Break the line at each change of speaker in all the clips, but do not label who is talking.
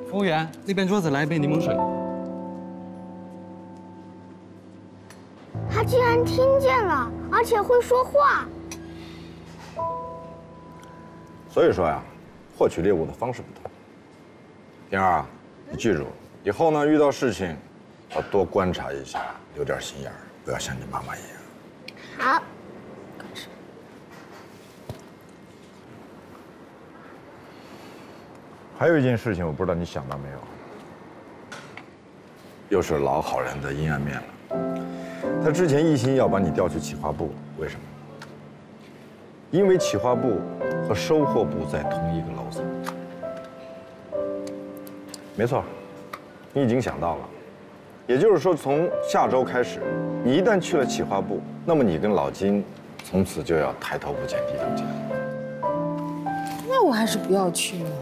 服务员，那边桌子来一杯柠檬水。
他竟然听见了，而且会说话。
所以说呀，获取猎物的方式不同。平儿啊，你记住，以后呢遇到事情要多观察一下，留点心眼儿，不要像你妈妈一样。
好。
还有一件事情，我不知道你想到没有，又是老好人的阴暗面了。他之前一心要把你调去企划部，为什么？因为企划部和收获部在同一个楼层。没错，你已经想到了。也就是说，从下周开始，你一旦去了企划部，那么你跟老金从此就要抬头不见低头见了。
那我还是不要去了。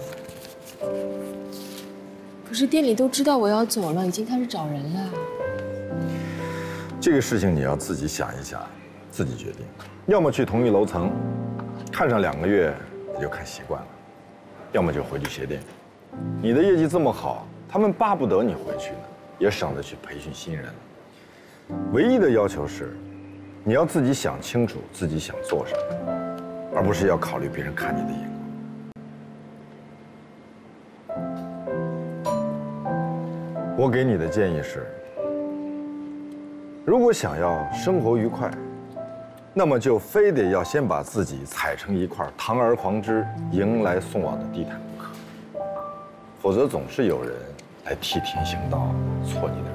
可是店里都知道我要走了，已经开始找人了。
这个事情你要自己想一想，自己决定。要么去同一楼层，看上2个月也就看习惯了；要么就回去鞋店。你的业绩这么好，他们巴不得你回去呢，也省得去培训新人。唯一的要求是，你要自己想清楚自己想做什么，而不是要考虑别人看你的眼光。我给你的建议是，如果想要生活愉快，那么就非得要先把自己踩成一块堂而皇之迎来送往的地毯不可，否则总是有人来替天行道，挫你的